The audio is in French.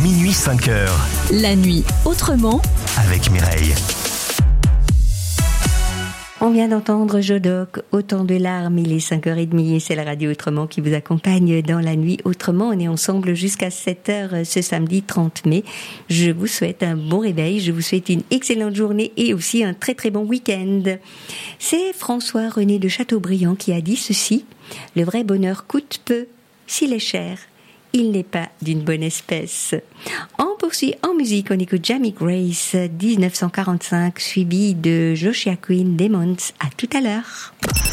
minuit 5h. La nuit autrement Avec Mireille. On vient d'entendre Jodoc, Autant de larmes, il est 5h30 et c'est la radio Autrement qui vous accompagne dans la nuit autrement. On est ensemble jusqu'à 7h ce samedi 30 mai. Je vous souhaite un bon réveil, je vous souhaite une excellente journée et aussi un très très bon week-end. C'est François-René de Chateaubriand qui a dit ceci: le vrai bonheur coûte peu, s'il est cher. Il n'est pas d'une bonne espèce. On poursuit en musique, on écoute Jamie Grace, 1945, suivi de Joshua Quinn, Demons. À tout à l'heure.